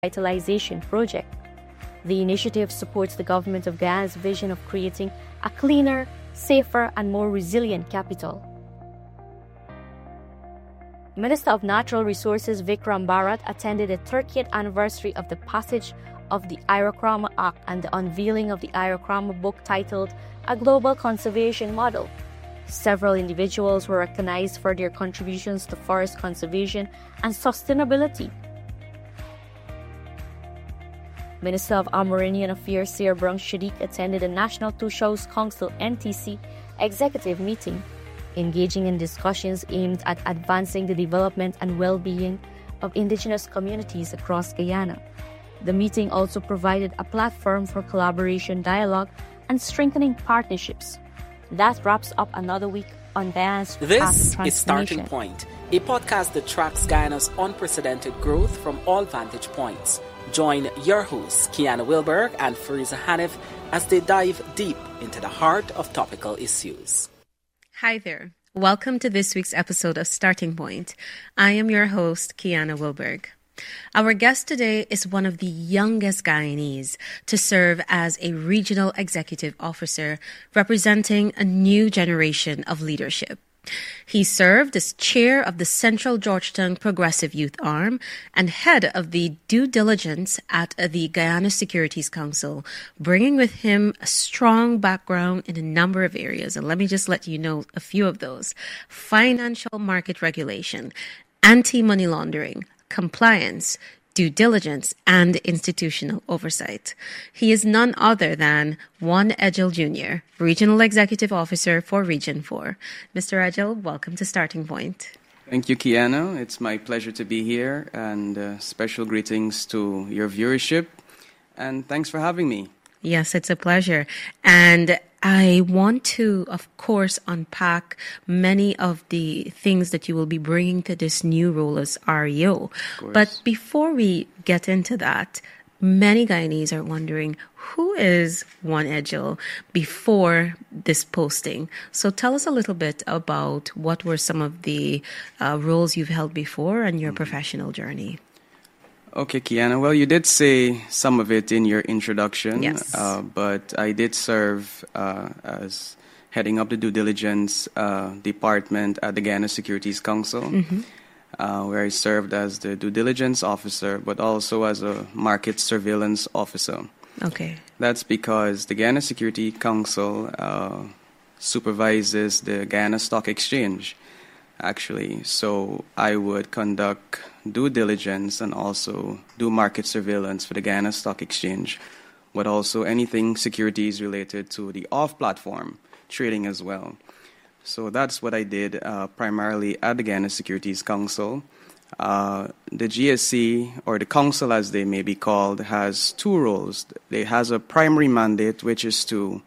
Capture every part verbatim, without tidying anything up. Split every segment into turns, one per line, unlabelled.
Revitalization Project. The initiative supports the government of Ghana's vision of creating a cleaner, safer, and more resilient capital. Minister of Natural Resources Vikram Bharat attended the thirtieth anniversary of the passage of the Iracrama Act and the unveiling of the Iracrama book titled A Global Conservation Model. Several individuals were recognized for their contributions to forest conservation and sustainability. Minister of Amerindian Affairs Sir Brung Shadiq attended the National Two-Shows Council N T C executive meeting, engaging in discussions aimed at advancing the development and well-being of indigenous communities across Guyana. The meeting also provided a platform for collaboration, dialogue, and strengthening partnerships. That wraps up another week on Guyana's
This is Starting Point, a podcast that tracks Guyana's unprecedented growth from all vantage points. Join your hosts, Kiana Wilberg and Fariza Hanif, as they dive deep into the heart of topical issues.
Hi there. Welcome to this week's episode of Starting Point. I am your host, Kiana Wilberg. Our guest today is one of the youngest Guyanese to serve as a regional executive officer representing a new generation of leadership. He served as chair of the Central Georgetown Progressive Youth Arm and head of the due diligence at the Guyana Securities Council, bringing with him a strong background in a number of areas. And let me just let you know a few of those: financial market regulation, anti-money laundering, compliance, due diligence, and institutional oversight. He is none other than Juan Edgell Junior, Regional Executive Officer for Region four. Mister Edgell, welcome to Starting Point.
Thank you, Kiana. It's my pleasure to be here, and uh, special greetings to your viewership, and thanks for having me.
Yes, it's a pleasure. And I want to, of course, unpack many of the things that you will be bringing to this new role as R E O. But before we get into that, many Guyanese are wondering, who is Juan Edgell before this posting? So tell us a little bit about what were some of the uh, roles you've held before and your mm-hmm. professional journey.
Okay, Kiana. Well, you did say some of it in your introduction,
yes.
uh, but I did serve uh, as heading up the due diligence uh, department at the Guyana Securities Council, mm-hmm. uh, where I served as the due diligence officer, but also as a market surveillance officer.
Okay.
That's because the Guyana Security Council uh, supervises the Guyana Stock Exchange, actually. So I would conduct due diligence and also do market surveillance for the Guyana Stock Exchange, but also anything securities related to the off-platform trading as well. So that's what I did uh, primarily at the Guyana Securities Council. Uh, the G S C, or the council as they may be called, has two roles. It has a primary mandate, which is to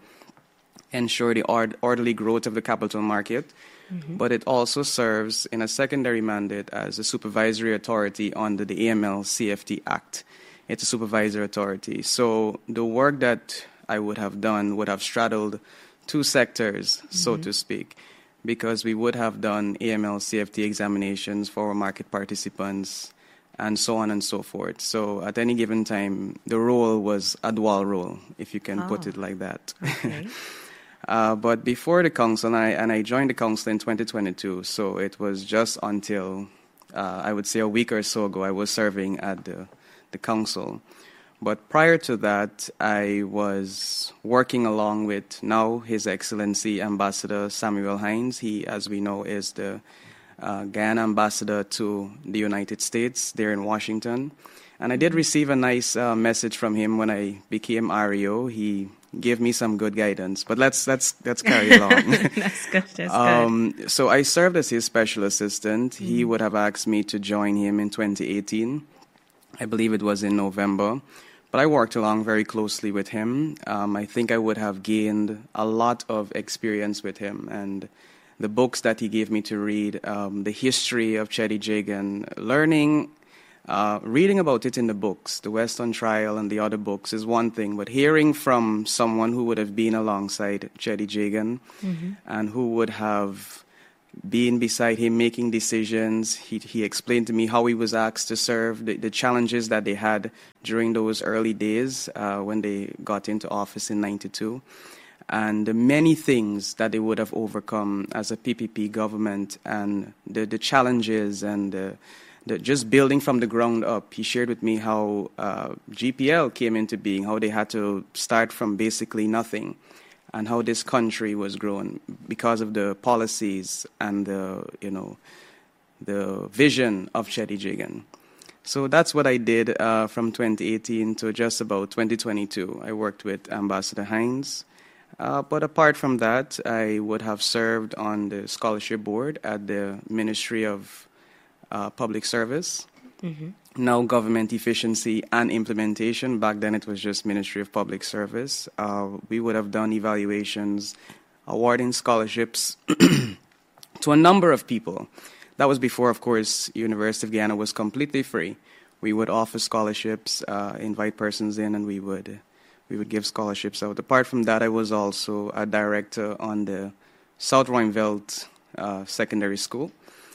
ensure the ord- orderly growth of the capital market, mm-hmm. but it also serves in a secondary mandate as a supervisory authority under the A M L C F T Act. It's a supervisory authority. So the work that I would have done would have straddled two sectors, mm-hmm. so to speak, because we would have done A M L C F T examinations for market participants and so on and so forth. So at any given time, the role was a dual role, if you can oh. put it like that.
Okay.
Uh, but before the council, and I, and I joined the council in twenty twenty-two, so it was just until, uh, I would say a week or so ago, I was serving at the, the council. But prior to that, I was working along with now His Excellency Ambassador Samuel Hines. He, as we know, is the uh, Guyana ambassador to the United States there in Washington. And I did receive a nice uh, message from him when I became R E O. He gave me some good guidance, but let's let's let's carry along.
That's good. That's
um,
good.
So I served as his special assistant. Mm-hmm. He would have asked me to join him in twenty eighteen. I believe it was in November. But I worked along very closely with him. Um, I think I would have gained a lot of experience with him. And the books that he gave me to read, um, the history of Cheddi Jagan, learning, uh, reading about it in the books, the Western Trial and the other books is one thing. But hearing from someone who would have been alongside Cheddi Jagan mm-hmm. and who would have being beside him, making decisions. He he explained to me how he was asked to serve, the, the challenges that they had during those early days uh, when they got into office in ninety-two, and the many things that they would have overcome as a P P P government, and the, the challenges and the, the just building from the ground up. He shared with me how uh, G P L came into being, how they had to start from basically nothing, and how this country was growing because of the policies and the, you know, the vision of Chetty Jigan. So that's what I did uh, from twenty eighteen to just about twenty twenty-two. I worked with Ambassador Hines. Uh, but apart from that, I would have served on the scholarship board at the Ministry of uh, Public Service. Mm-hmm. Now Government Efficiency and Implementation. Back then it was just Ministry of Public Service. Uh, we would have done evaluations, awarding scholarships to a number of people. That was before, of course, University of Guyana was completely free. We would offer scholarships, uh, invite persons in, and we would we would give scholarships out. Apart from that, I was also a director on the South Ruimveldt uh, Secondary School.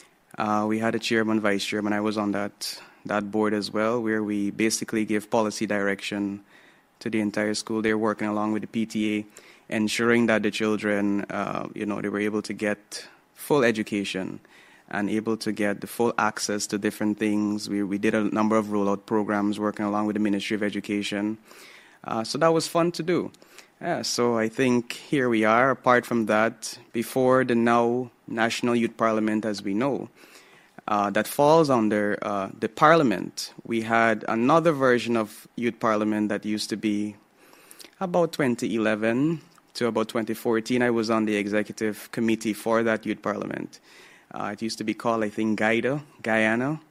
Uh, we had a chairman, vice chairman. I was on that that board as well, where we basically give policy direction to the entire school. They're working along with the P T A, ensuring that the children, uh, you know, they were able to get full education and able to get the full access to different things. We we did a number of rollout programs working along with the Ministry of Education. Uh, so that was fun to do. Yeah, so I think here we are. Apart from that, before the now National Youth Parliament, as we know, uh, that falls under uh, the Parliament, we had another version of Youth Parliament that used to be about twenty eleven to about twenty fourteen. I was on the executive committee for that Youth Parliament. Uh, it used to be called, I think, GAIDA, Guyana.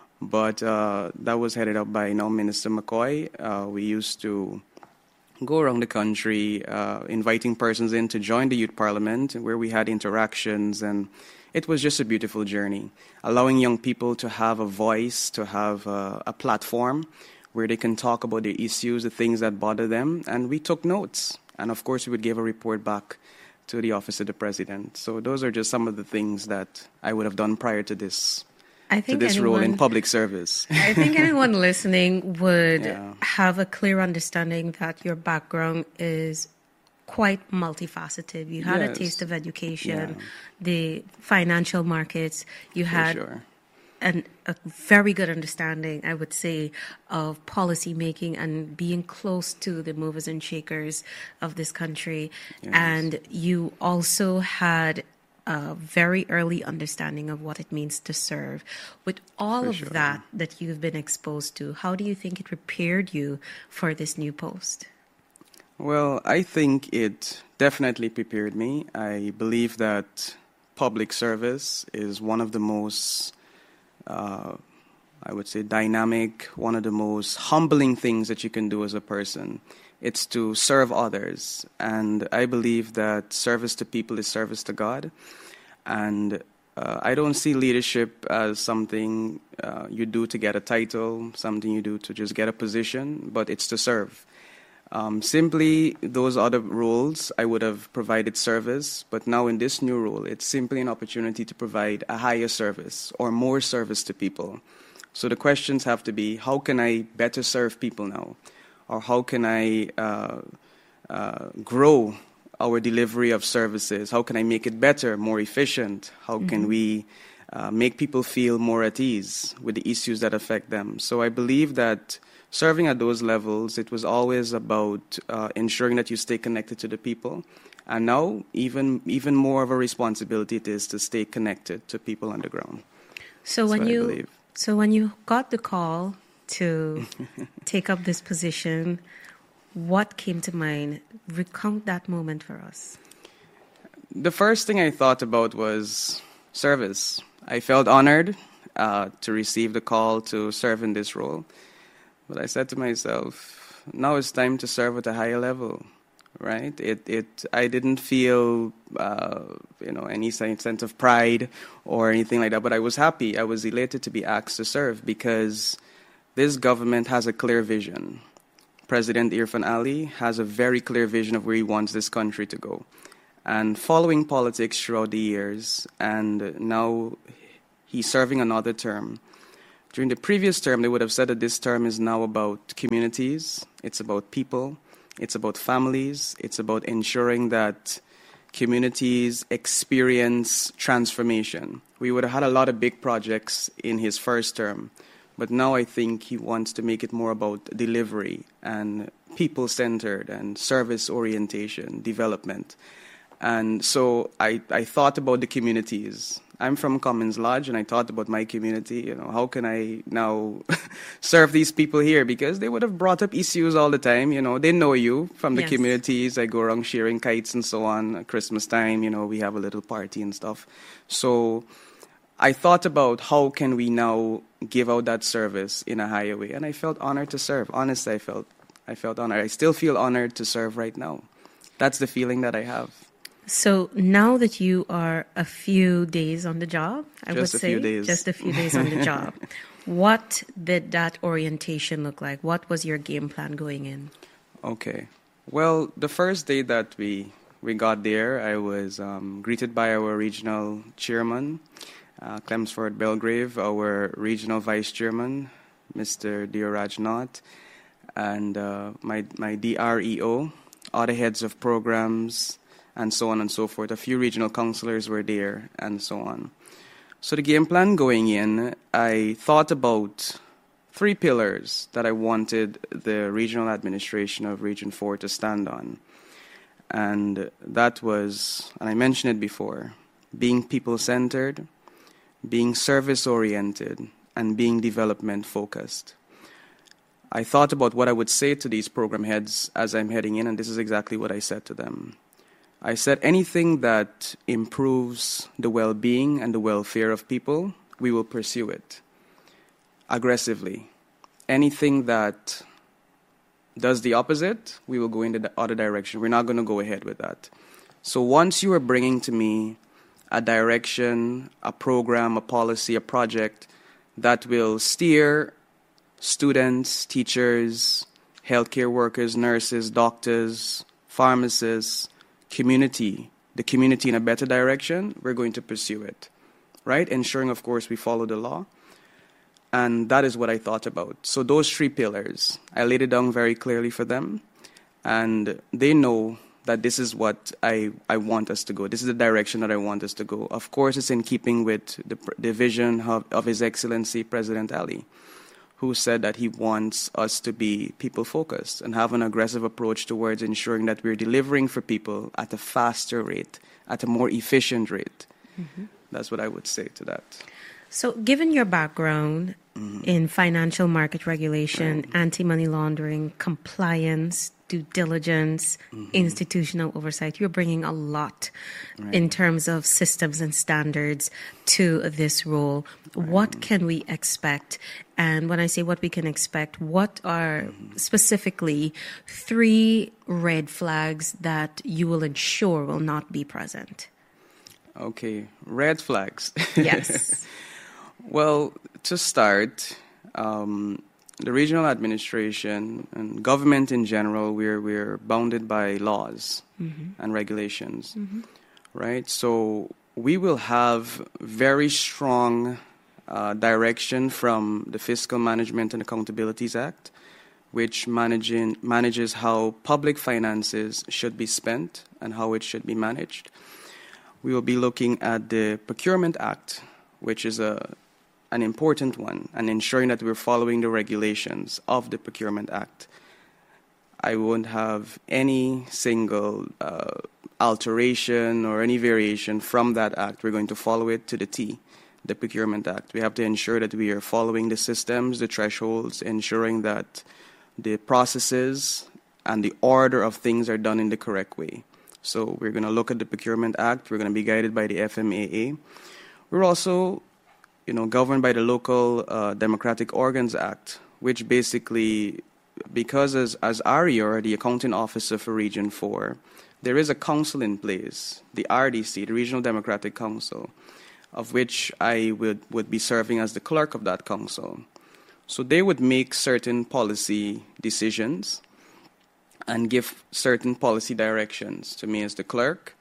But uh, that was headed up by now Minister McCoy. Uh, we used to go around the country uh, inviting persons in to join the Youth Parliament, where we had interactions, and it was just a beautiful journey, allowing young people to have a voice, to have a, a platform where they can talk about their issues, the things that bother them, and we took notes. And of course, we would give a report back to the Office of the President. So those are just some of the things that I would have done prior to this. I think to this anyone, role in public service.
I think anyone listening would yeah. have a clear understanding that your background is quite multifaceted. You had yes. a taste of education, yeah. the financial markets. You had sure. an, a very good understanding, I would say, of policy making and being close to the movers and shakers of this country. Yes. And you also had a very early understanding of what it means to serve. With all for of sure. that that you've been exposed to, how do you think it prepared you for this new post?
Well, I think it definitely prepared me. I believe that public service is one of the most, uh, I would say, dynamic, one of the most humbling things that you can do as a person. It's to serve others. And I believe that service to people is service to God. And uh, I don't see leadership as something uh, you do to get a title, something you do to just get a position, but it's to serve. Um, simply, those other roles, I would have provided service, but now in this new role, it's simply an opportunity to provide a higher service or more service to people. So the questions have to be, how can I better serve people now? Or how can I uh, uh, grow our delivery of services? How can I make it better, more efficient? How mm-hmm. can we uh, make people feel more at ease with the issues that affect them? So I believe that serving at those levels, it was always about uh, ensuring that you stay connected to the people. And now, even even more of a responsibility it is to stay connected to people on the ground.
So That's when you so when you got the call to take up this position, what came to mind? Recount that moment for us.
The first thing I thought about was service. I felt honored uh, to receive the call to serve in this role. But I said to myself, now it's time to serve at a higher level, right? It, it. I didn't feel, uh, you know, any sense of pride or anything like that, but I was happy. I was elated to be asked to serve because this government has a clear vision. President Irfaan Ali has a very clear vision of where he wants this country to go. and following politics throughout the years, and now he's serving another term. During the previous term, they would have said that this term is now about communities, it's about people, it's about families, it's about ensuring that communities experience transformation. We would have had a lot of big projects in his first term, but now I think he wants to make it more about delivery and people-centered and service orientation, development. And so I, I thought about the communities. I'm from Commons Lodge, and I thought about my community. You know, how can I now serve these people here? Because they would have brought up issues all the time. You know, they know you from the yes. communities. I go around sharing kites and so on. At Christmas time, you know, we have a little party and stuff. So I thought about how can we now give out that service in a higher way, and I felt honored to serve. Honestly, I felt I felt honored. I still feel honored to serve right now. That's the feeling that I have.
So now that you are a few days on the job, I
just
would
a
say
few days.
just a few days on the job, what did that orientation look like? What was your game plan going in?
Okay. Well, the first day that we, we got there, I was um, greeted by our regional chairman, uh, Clemsford Belgrave, our regional vice chairman, Mister Dioraj Nath, and uh, my, my D R E O, other heads of programs, and so on and so forth. A few regional councillors were there, and so on. So the game plan going in, I thought about three pillars that I wanted the regional administration of Region four to stand on. And that was, and I mentioned it before, being people-centered, being service-oriented, and being development-focused. I thought about what I would say to these program heads as I'm heading in, and this is exactly what I said to them. I said anything that improves the well-being and the welfare of people, we will pursue it aggressively. Anything that does the opposite, we will go in the other direction. We're not going to go ahead with that. So once you are bringing to me a direction, a program, a policy, a project that will steer students, teachers, healthcare workers, nurses, doctors, pharmacists, community, the community in a better direction, we're going to pursue it, right? Ensuring, of course, we follow the law. And that is what I thought about. So those three pillars, I laid it down very clearly for them. And they know that this is what I, I want us to go. This is the direction that I want us to go. Of course, it's in keeping with the, the vision of, of His Excellency President Ali, who said that he wants us to be people-focused and have an aggressive approach towards ensuring that we're delivering for people at a faster rate, at a more efficient rate. Mm-hmm. That's what I would say to that.
So given your background mm-hmm. in financial market regulation, right. anti-money laundering, compliance, due diligence, mm-hmm. institutional oversight, you're bringing a lot right. in terms of systems and standards to this role. Right. What can we expect? And when I say what we can expect, what are mm-hmm. specifically three red flags that you will ensure will not be present?
Okay, red flags.
Yes.
Well, to start, um, the regional administration and government in general, we're we're bounded by laws mm-hmm. and regulations, mm-hmm. right? So we will have very strong uh, direction from the Fiscal Management and Accountabilities Act, which managing, manages how public finances should be spent and how it should be managed. We will be looking at the Procurement Act, which is a an important one, and ensuring that we're following the regulations of the Procurement Act. I won't have any single uh, alteration or any variation from that act. We're going to follow it to the T, the Procurement Act. We have to ensure that we are following the systems, the thresholds, ensuring that the processes and the order of things are done in the correct way. So we're going to look at the Procurement Act. We're going to be guided by the F M A A. We're also you know, governed by the Local uh, Democratic Organs Act, which basically, because as, as R E R, the accounting officer for Region four, there is a council in place, the R D C, the Regional Democratic Council, of which I would, would be serving as the clerk of that council. So they would make certain policy decisions and give certain policy directions to me as the clerk,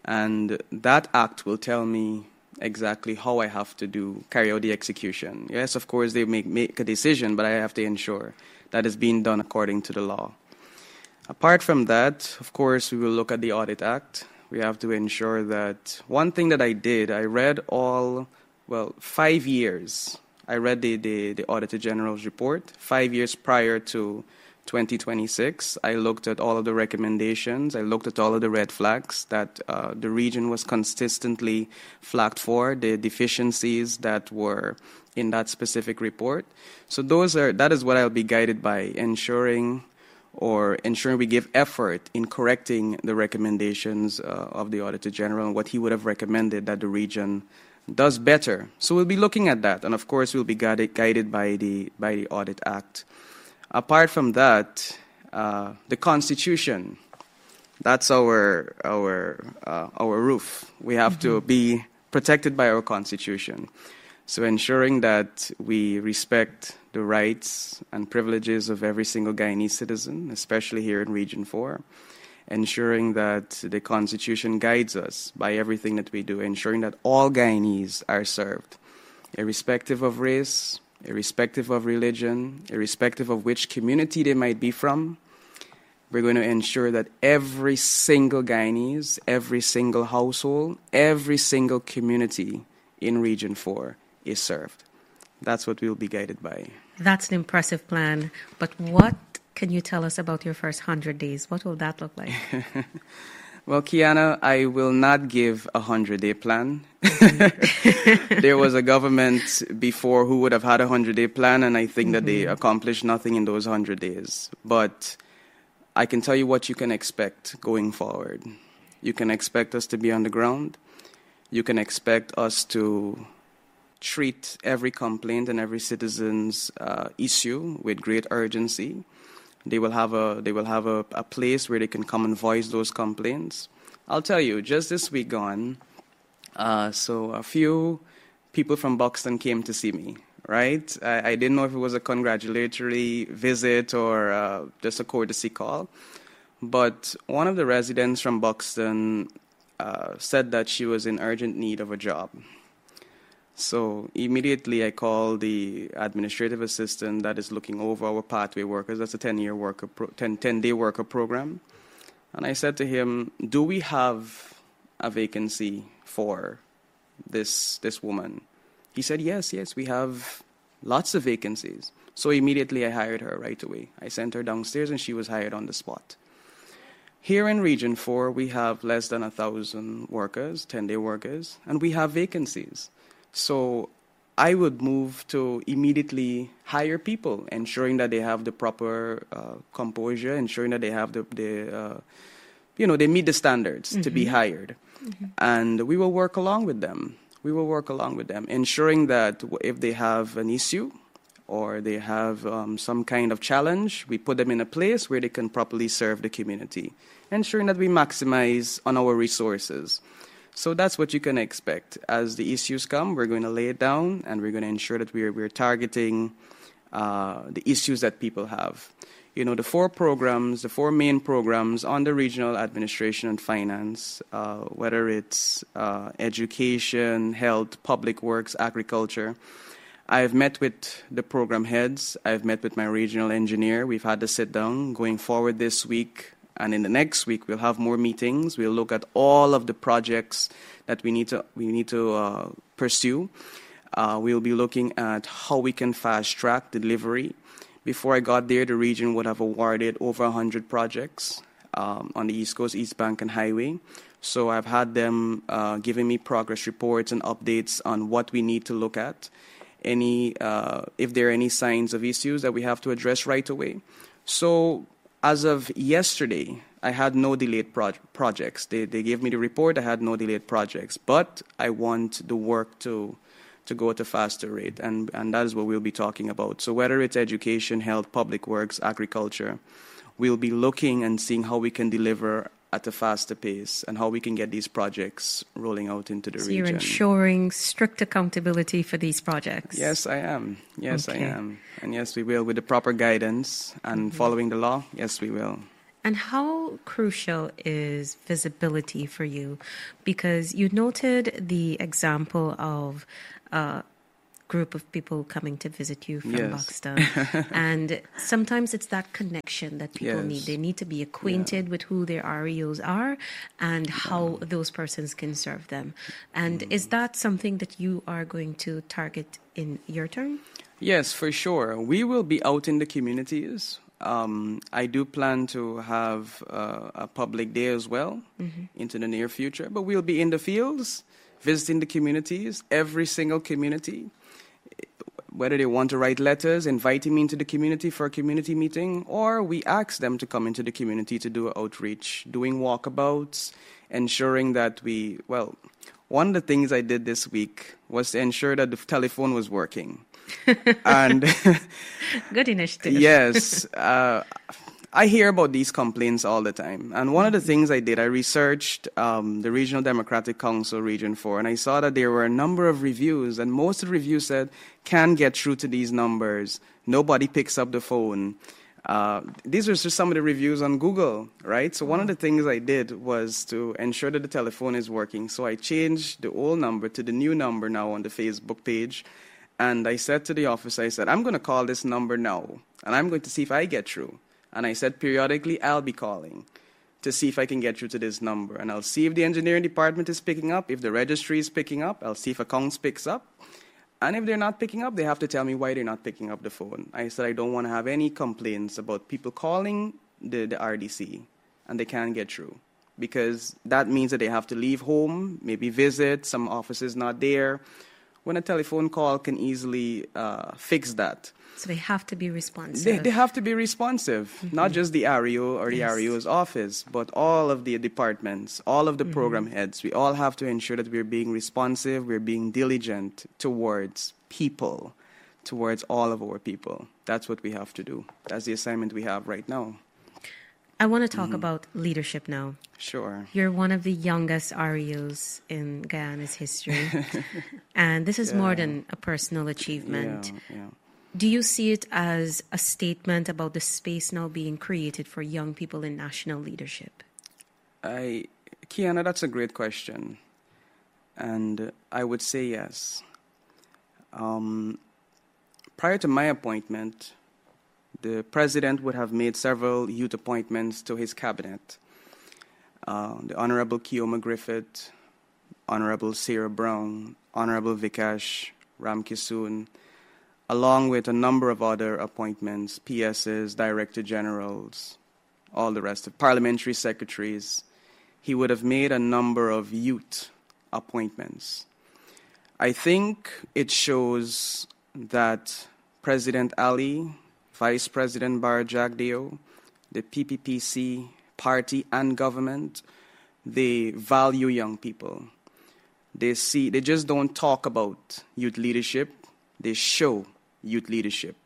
And that act will tell me exactly how I have to do, carry out the execution. Yes, of course, they make, make a decision, but I have to ensure that it's being done according to the law. Apart from that, of course, we will look at the Audit Act. We have to ensure that one thing that I did, I read all, well, five years. I read the, the, the Auditor General's report, five years prior to twenty twenty-six. I looked at all of the recommendations. I looked at all of the red flags that uh, the region was consistently flagged for, the deficiencies that were in that specific report. So those are, that is what I'll be guided by, ensuring or ensuring we give effort in correcting the recommendations uh, of the Auditor General and what he would have recommended that the region does better. So we'll be looking at that, and of course we'll be guided, guided by the by the Audit Act. Apart from that, uh, the Constitution, that's our our uh, our roof. We have mm-hmm. to be protected by our Constitution. So ensuring that we respect the rights and privileges of every single Guyanese citizen, especially here in Region four. Ensuring that the Constitution guides us by everything that we do, ensuring that all Guyanese are served, irrespective of race, irrespective of religion, irrespective of which community they might be from. We're going to ensure that every single Guyanese, every single household, every single community in Region four is served. That's what we'll be guided by.
That's an impressive plan. But what can you tell us about your first one hundred days? What will that look like?
Well, Kiana, I will not give a hundred-day plan. There was a government before who would have had a hundred-day plan, and I think mm-hmm. that they accomplished nothing in those hundred days. But I can tell you what you can expect going forward. You can expect us to be on the ground. You can expect us to treat every complaint and every citizen's uh, issue with great urgency. They will have a they will have a, a place where they can come and voice those complaints. I'll tell you, just this week gone, uh, so a few people from Buxton came to see me, right? I, I didn't know if it was a congratulatory visit or uh, just a courtesy call, but one of the residents from Buxton uh, said that she was in urgent need of a job. So immediately I called the administrative assistant that is looking over our pathway workers. That's a ten-year worker, pro- ten, ten-day worker program. And I said to him, do we have a vacancy for this this woman? He said, yes, yes, we have lots of vacancies. So immediately I hired her right away. I sent her downstairs and she was hired on the spot. Here in Region four, we have less than one thousand workers, ten-day workers, and we have vacancies. So I would move to immediately hire people, ensuring that they have the proper uh, composure, ensuring that they have the, the uh, you know, they meet the standards mm-hmm. to be hired. Mm-hmm. And we will work along with them. We will work along with them, ensuring that if they have an issue or they have um, some kind of challenge, we put them in a place where they can properly serve the community, ensuring that we maximize on our resources. So that's what you can expect. As the issues come, we're going to lay it down, and we're going to ensure that we're, we're targeting uh, the issues that people have. You know, the four programs, the four main programs under regional administration and finance, uh, whether it's uh, education, health, public works, agriculture. I've met with the program heads. I've met with my regional engineer. We've had to sit down. Going forward this week, and in the next week, we'll have more meetings. We'll look at all of the projects that we need to we need to uh, pursue. Uh, we'll be looking at how we can fast track delivery. Before I got there, the region would have awarded over one hundred projects um, on the East Coast, East Bank and Highway. So I've had them uh, giving me progress reports and updates on what we need to look at, any uh, if there are any signs of issues that we have to address right away. So as of yesterday, I had no delayed pro- projects. They, they gave me the report. I had no delayed projects. But I want the work to to go at a faster rate, and, and that is what we'll be talking about. So whether it's education, health, public works, agriculture, we'll be looking and seeing how we can deliver at a faster pace and how we can get these projects rolling out into the
so
region.
So you're ensuring strict accountability for these projects?
Yes, I am. Yes,
okay.
I am. And yes, we will with the proper guidance and mm-hmm. following the law. Yes, we will.
And how crucial is visibility for you? Because you noted the example of a group of people coming to visit you from
yes.
Buxton. And sometimes it's that connection that people
yes.
need. They need to be acquainted yeah. with who their R E Os are and how
yeah.
those persons can serve them. And mm. is that something that you are going to target in your term?
Yes, for sure. We will be out in the communities. Um, I do plan to have uh, a public day as well mm-hmm. into the near future, but we'll be in the fields, visiting the communities, every single community, whether they want to write letters, inviting me into the community for a community meeting, or we ask them to come into the community to do outreach, doing walkabouts, ensuring that we, well, one of the things I did this week was to ensure that the telephone was working. And
good initiative.
Yes, uh, I hear about these complaints all the time. And one of the things I did, I researched um, the Regional Democratic Council Region four, and I saw that there were a number of reviews, and most of the reviews said, can get through to these numbers. Nobody picks up the phone. Uh, these are just some of the reviews on Google, right? So one of the things I did was to ensure that the telephone is working. So I changed the old number to the new number now on the Facebook page. And I said to the officer, I said, I'm going to call this number now, and I'm going to see if I get through. And I said, periodically, I'll be calling to see if I can get through to this number. And I'll see if the engineering department is picking up. If the registry is picking up, I'll see if accounts picks up. And if they're not picking up, they have to tell me why they're not picking up the phone. I said, I don't want to have any complaints about people calling the, the R D C, and they can't get through. Because that means that they have to leave home, maybe visit, some office is not there. When a telephone call can easily uh, fix that.
So they have to be responsive.
They, they have to be responsive, mm-hmm. not just the R E O or the yes. R E O's office, but all of the departments, all of the mm-hmm. program heads. We all have to ensure that we're being responsive, we're being diligent towards people, towards all of our people. That's what we have to do. That's the assignment we have right now.
I want to talk mm-hmm. about leadership now.
Sure.
You're one of the youngest R E Os in Guyana's history. And this is yeah. more than a personal achievement.
Yeah, yeah.
Do you see it as a statement about the space now being created for young people in national leadership?
I, Kiana, that's a great question. And I would say yes. Um, prior to my appointment, the president would have made several youth appointments to his cabinet. Uh, the Honorable Keoma Griffith, Honorable Sarah Brown, Honorable Vikash Ramkisoon, along with a number of other appointments, P Ss, Director Generals, all the rest of parliamentary secretaries. He would have made a number of youth appointments. I think it shows that President Ali, Vice President Bara Jagdeo, the P P P C party and government, they value young people. They see, they just don't talk about youth leadership, they show youth leadership.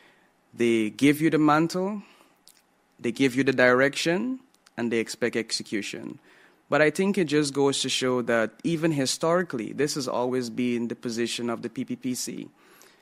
They give you the mantle, they give you the direction, and they expect execution. But I think it just goes to show that even historically, this has always been the position of the P P P C.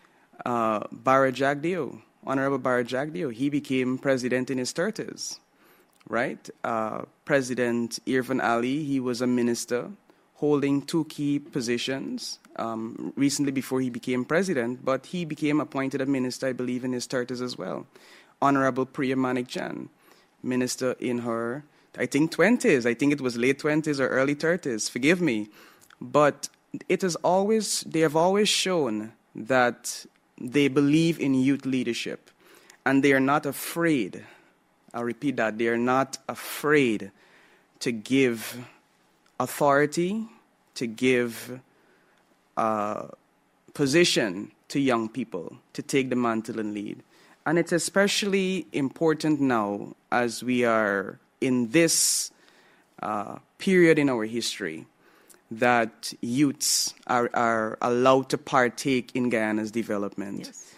Uh, Bara Jagdeo, Honorable Bara Jagdeo, he became president in his thirties, right? Uh, President Irfan Ali, he was a minister holding two key positions um, recently before he became president, but he became appointed a minister, I believe, in his thirties as well. Honorable Priya Manikjan, minister in her, I think, twenties. I think it was late twenties or early thirties. Forgive me. But it is always, they have always shown that they believe in youth leadership, and they are not afraid. I'll repeat that. They are not afraid to give authority, to give uh, position to young people, to take the mantle and lead. And it's especially important now as we are in this uh, period in our history that youths are, are allowed to partake in Guyana's development. Yes.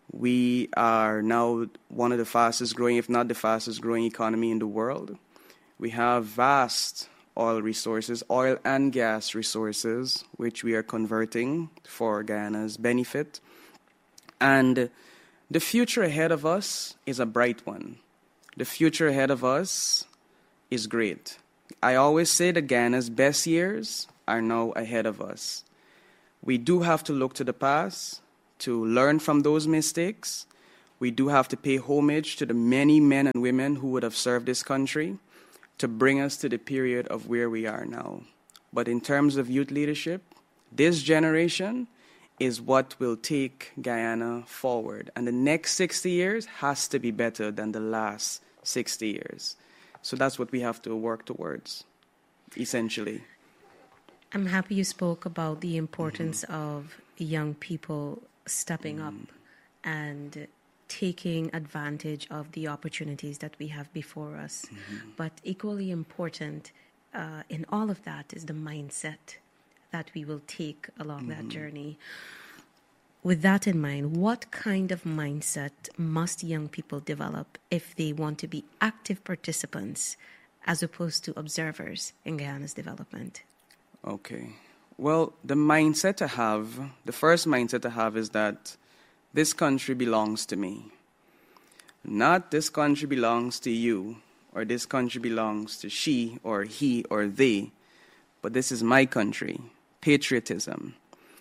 We are now one of the fastest growing, if not the fastest growing economy in the world. We have vast oil resources, oil and gas resources, which we are converting for Guyana's benefit. And the future ahead of us is a bright one. The future ahead of us is great. I always say that Guyana's best years are now ahead of us. We do have to look to the past to learn from those mistakes. We do have to pay homage to the many men and women who would have served this country to bring us to the period of where we are now. But in terms of youth leadership, this generation is what will take Guyana forward. And the next sixty years has to be better than the last sixty years. So that's what we have to work towards, essentially.
I'm happy you spoke about the importance mm-hmm. of young people stepping mm-hmm. up and taking advantage of the opportunities that we have before us. Mm-hmm. But equally important uh, in all of that is the mindset that we will take along mm-hmm. that journey. With that in mind, what kind of mindset must young people develop if they want to be active participants as opposed to observers in Guyana's development?
Okay. Well, the mindset to have, the first mindset to have is that this country belongs to me. Not this country belongs to you, or this country belongs to she or he or they, but this is my country. Patriotism.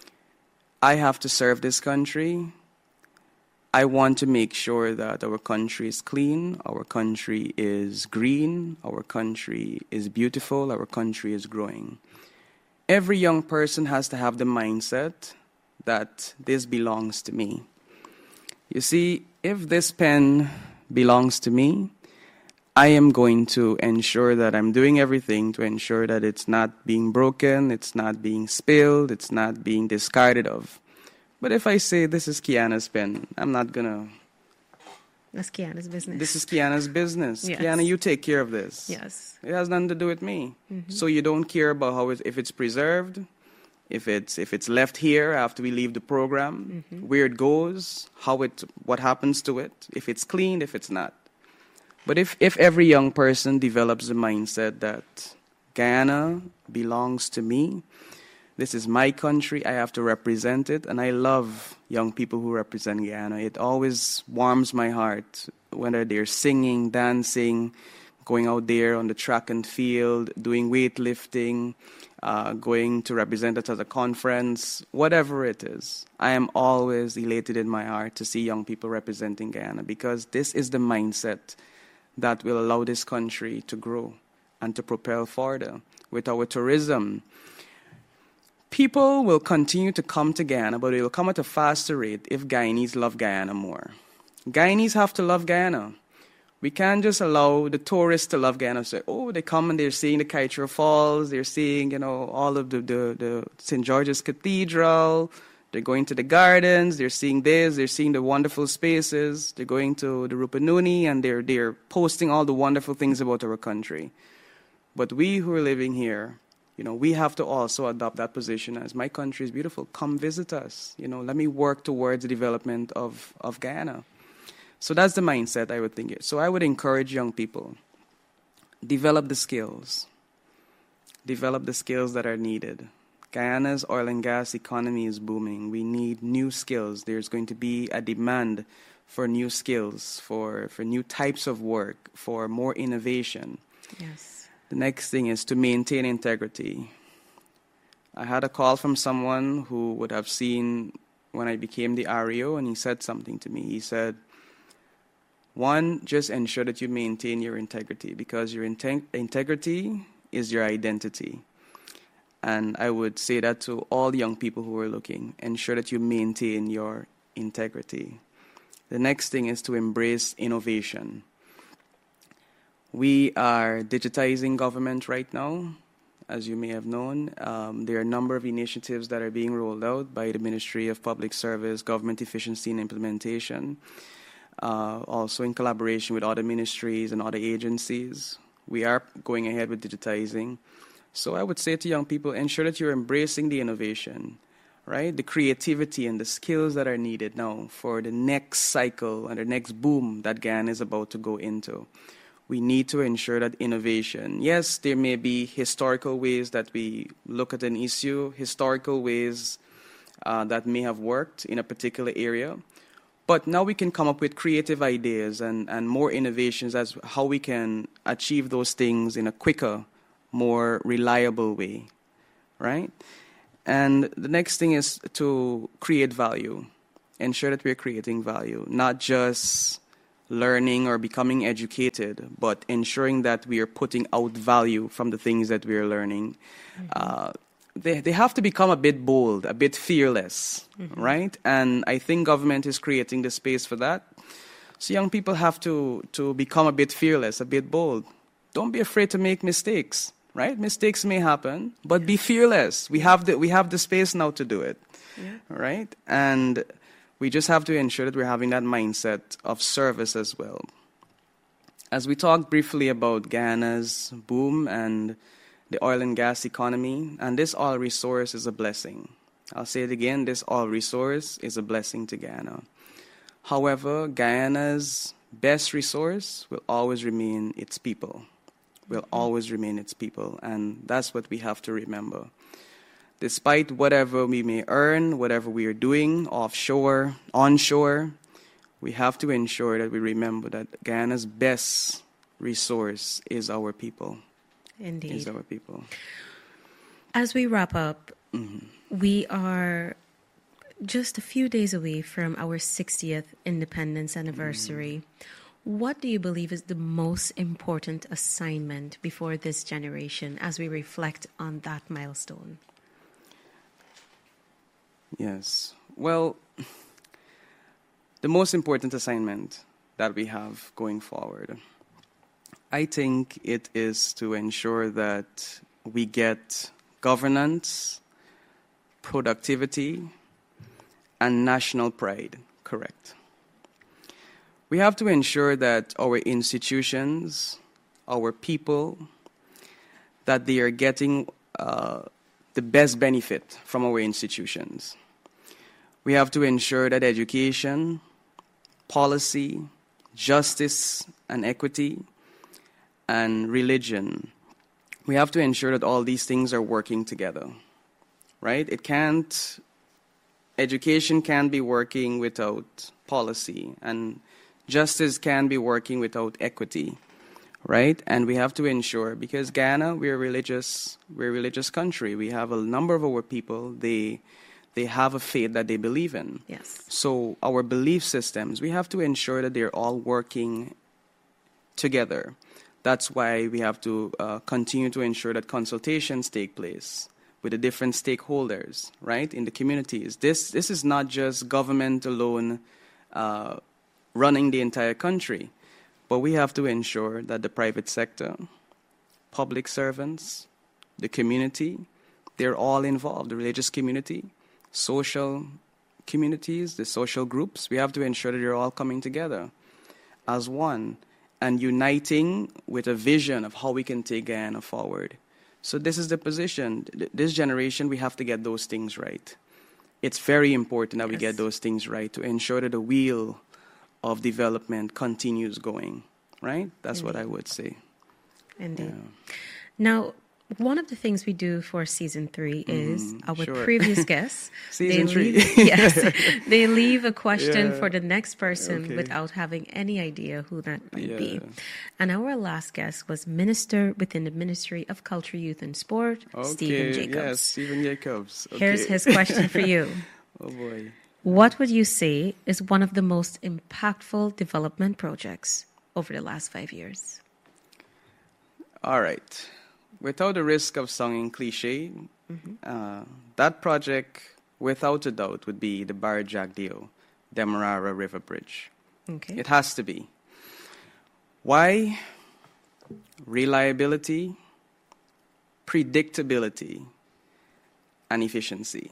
I have to serve this country. I want to make sure that our country is clean, our country is green, our country is beautiful, our country is growing. Every young person has to have the mindset that this belongs to me. You see, if this pen belongs to me, I am going to ensure that I'm doing everything to ensure that it's not being broken, it's not being spilled, it's not being discarded of. But if I say this is Kiana's pen, I'm not going to...
That's Kiana's business.
This is Kiana's business. Yes. Kiana, you take care of this.
Yes.
It has nothing to do with me.
Mm-hmm.
So you don't care about how it, if it's preserved, if it's if it's left here after we leave the program, mm-hmm. where it goes, how it, what happens to it, if it's clean, if it's not. But if, if every young person develops the mindset that Guyana belongs to me, this is my country, I have to represent it, and I love young people who represent Guyana. It always warms my heart, whether they're singing, dancing, going out there on the track and field, doing weightlifting, uh, going to represent us at a conference, whatever it is. I am always elated in my heart to see young people representing Guyana, because this is the mindset that will allow this country to grow and to propel further. With our tourism, people will continue to come to Guyana, but it will come at a faster rate if Guyanese love Guyana more. Guyanese have to love Guyana. We can't just allow the tourists to love Guyana. Say, oh, they come and they're seeing the Kaieteur Falls, they're seeing, you know, all of the, the, the Saint George's Cathedral, they're going to the gardens, they're seeing this, they're seeing the wonderful spaces, they're going to the Rupununi, and they're, they're posting all the wonderful things about our country. But we who are living here, you know, we have to also adopt that position as my country is beautiful. Come visit us. You know, let me work towards the development of, of Guyana. So that's the mindset I would think. So I would encourage young people, develop the skills. Develop the skills that are needed. Guyana's oil and gas economy is booming. We need new skills. There's going to be a demand for new skills, for, for new types of work, for more innovation.
Yes.
The next thing is to maintain integrity. I had a call from someone who would have seen when I became the R E O, and he said something to me. He said, one, just ensure that you maintain your integrity, because your inte- integrity is your identity. And I would say that to all young people who are looking. Ensure that you maintain your integrity. The next thing is to embrace innovation. We are digitizing government right now, as you may have known. Um, there are a number of initiatives that are being rolled out by the Ministry of Public Service, Government Efficiency and Implementation, uh, also in collaboration with other ministries and other agencies. We are going ahead with digitizing. So I would say to young people, ensure that you're embracing the innovation, right? The creativity and the skills that are needed now for the next cycle and the next boom that Guyana is about to go into. We need to ensure that innovation, yes, there may be historical ways that we look at an issue, historical ways uh, that may have worked in a particular area, But now we can come up with creative ideas and, and more innovations as how we can achieve those things in a quicker, more reliable way, right? And the next thing is to create value, ensure that we're creating value, not just learning or becoming educated, but ensuring that we are putting out value from the things that we are learning. Mm-hmm. Uh, They they have to become a bit bold, a bit fearless, mm-hmm. right? And I think government is creating the space for that. So young people have to, to become a bit fearless, a bit bold. Don't be afraid to make mistakes, right? Mistakes may happen, but yeah. be fearless. We have the we have the space now to do it, yeah. right? And we just have to ensure that we're having that mindset of service as well. As we talked briefly about Guyana's boom and the oil and gas economy, and this oil resource is a blessing. I'll say it again, this oil resource is a blessing to Guyana. However, Guyana's best resource will always remain its people, will mm-hmm. always remain its people, and that's what we have to remember. Despite whatever we may earn, whatever we are doing offshore, onshore, we have to ensure that we remember that Guyana's best resource is our people.
Indeed.
Is our people.
As we wrap up,
mm-hmm.
we are just a few days away from our sixtieth independence anniversary. Mm-hmm. What do you believe is the most important assignment before this generation as we reflect on that milestone?
Yes. Well, the most important assignment that we have going forward, I think it is to ensure that we get governance, productivity, and national pride correct. We have to ensure that our institutions, our people, that they are getting uh, the best benefit from our institutions. We have to ensure that education, policy, justice and equity, and religion, we have to ensure that all these things are working together, right? It can't, education can't be working without policy, and justice can be working without equity, right? And we have to ensure, because Guyana, we're a religious, we're a religious country. We have a number of our people, they they have a faith that they believe in.
Yes.
So our belief systems, we have to ensure that they're all working together. That's why we have to uh, continue to ensure that consultations take place with the different stakeholders, right, in the communities. This this is not just government alone uh, running the entire country, but we have to ensure that the private sector, public servants, the community, they're all involved, the religious community, social communities, the social groups. We have to ensure that they're all coming together as one and uniting with a vision of how we can take Guyana forward. So this is the position. This generation, we have to get those things right. It's very important that yes. we get those things right to ensure that the wheel of development continues going, right? That's Indeed. What I would say.
Indeed. Yeah. Now, one of the things we do for season three is mm, our sure. previous guests.
season
they
three.
Leave, yes. They leave a question
yeah.
for the next person
okay.
without having any idea who that might
yeah.
be. And our last guest was Minister within the Ministry of Culture, Youth and Sport,
okay.
Stephen Jacobs.
Yes, Stephen Jacobs. Okay.
Here's his question for you.
Oh, boy.
What would you say is one of the most impactful development projects over the last five years?
All right. Without the risk of sounding cliche, mm-hmm. uh, that project, without a doubt, would be the Barra-Jagdeo Demerara River Bridge.
Okay.
It has to be. Why? Reliability, predictability, and efficiency.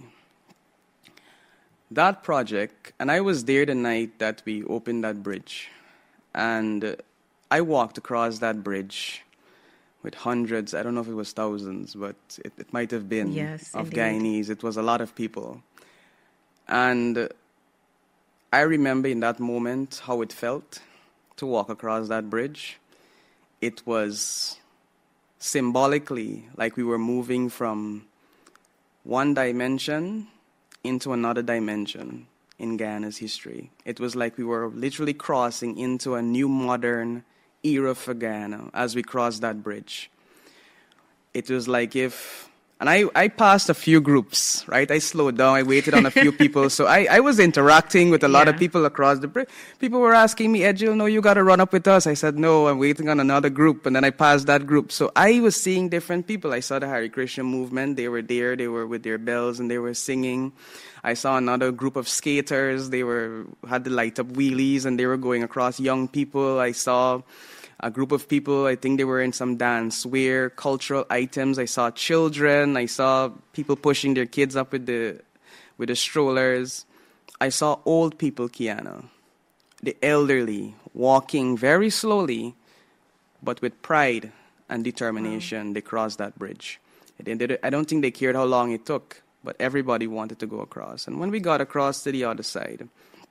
That project, and I was there the night that we opened that bridge, and I walked across that bridge with hundreds, I don't know if it was thousands, but it, it might have been,
yes,
of
indeed.
Guyanese. It was a lot of people. And I remember in that moment how it felt to walk across that bridge. It was symbolically like we were moving from one dimension into another dimension. in Guyana's history. It was like we were literally crossing into a new modern era for Guyana as we crossed that bridge. It was like if, and I, I passed a few groups, right? I slowed down, I waited on a few people. So I, I was interacting with a lot yeah. of people across the bridge. People were asking me, Edgil, no, you got to run up with us. I said, no, I'm waiting on another group. And then I passed that group. So I was seeing different people. I saw the Hare Krishna movement. They were there. They were with their bells and they were singing. I saw another group of skaters. They were had the light up wheelies and they were going across. Young people. I saw a group of people, I think they were in some dance wear, cultural items. I saw children. I saw people pushing their kids up with the with the strollers. I saw old people, Kiana, the elderly, walking very slowly, but with pride and determination. Wow. They crossed that bridge. I don't think they cared how long it took, but everybody wanted to go across. And when we got across to the other side,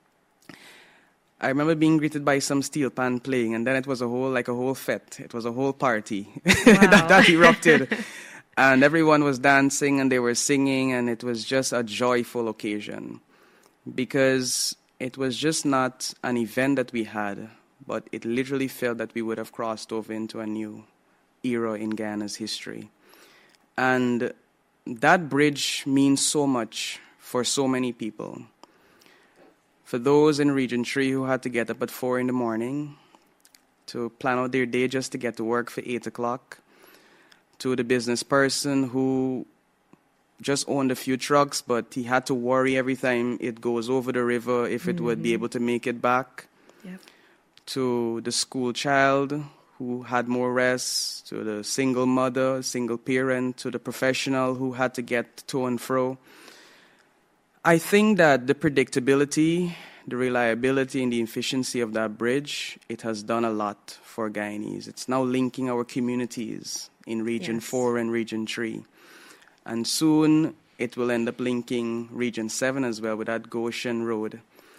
I remember being greeted by some steel pan playing, and then it was a whole, like a whole fete. It was a whole party wow. that, that erupted. And everyone was dancing and they were singing, and it was just a joyful occasion because it was just not an event that we had, but it literally felt that we would have crossed over into a new era in Guyana's history. And that bridge means so much for so many people. For those in Region three who had to get up at four in the morning to plan out their day just to get to work for eight o'clock, to the business person who just owned a few trucks, but he had to worry every time it goes over the river if it mm-hmm. would be able to make it back, yep. to the school child who had more rest, to the single mother, single parent, to the professional who had to get to and fro. I think that the predictability, the reliability, and the efficiency of that bridge, it has done a lot for Guyanese. It's now linking our communities in Region yes. four and Region three. And soon it will end up linking Region seven as well with that Goshen Road.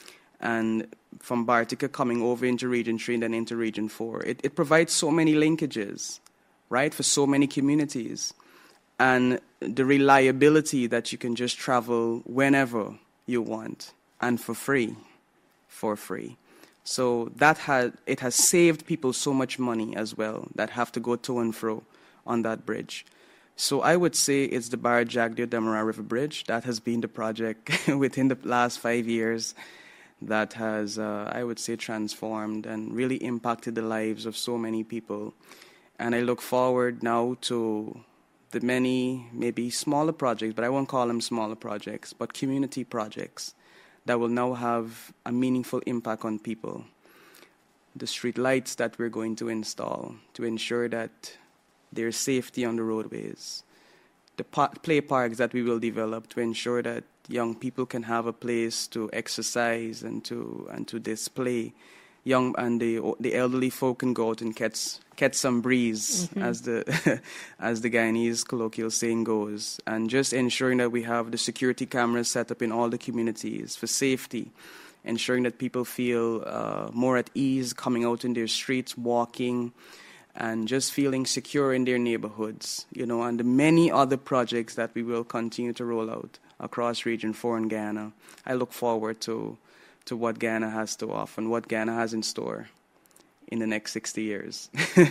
And from Bartica coming over into Region three and then into Region four. It, it provides so many linkages, right, for so many communities. And the reliability that you can just travel whenever you want and for free, for free. So that had, it has saved people so much money as well that have to go to and fro on that bridge. So I would say it's the Barra Jagdeo Damara River Bridge. That has been the project within the last five years that has, uh, I would say, transformed and really impacted the lives of so many people. And I look forward now to the many, maybe smaller projects, but I won't call them smaller projects, but community projects that will now have a meaningful impact on people. The street lights that we're going to install to ensure that there's safety on the roadways. The pa- play parks that we will develop to ensure that young people can have a place to exercise and to and to display. Young and the the elderly folk can go out and catch catch some breeze, mm-hmm. as the as the Guyanese colloquial saying goes, and just ensuring that we have the security cameras set up in all the communities for safety, ensuring that people feel uh, more at ease coming out in their streets, walking, and just feeling secure in their neighborhoods, you know, and the many other projects that we will continue to roll out across Region four in Guyana. I look forward to. to what Guyana has to offer and what Guyana has in store in the next sixty years.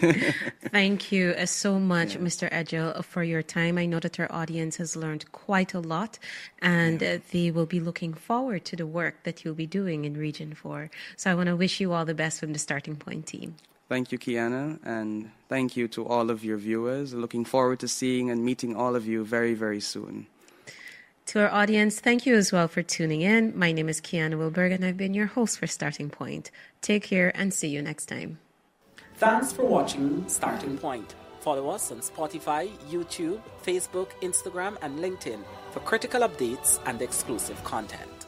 Thank you uh, so much,
yeah.
Mister Edgil, for your time. I know that our audience has learned quite a lot, and yeah. uh, they will be looking forward to the work that you'll be doing in Region four. So I want to wish you all the best from the Starting Point team.
Thank you, Kiana, and thank you to all of your viewers. Looking forward to seeing and meeting all of you very, very soon.
To our audience, thank you as well for tuning in. My name is Kiana Wilberg, and I've been your host for Starting Point. Take care and see you next time.
Thanks for watching Starting Point. Follow us on Spotify, YouTube, Facebook, Instagram, and LinkedIn for critical updates and exclusive content.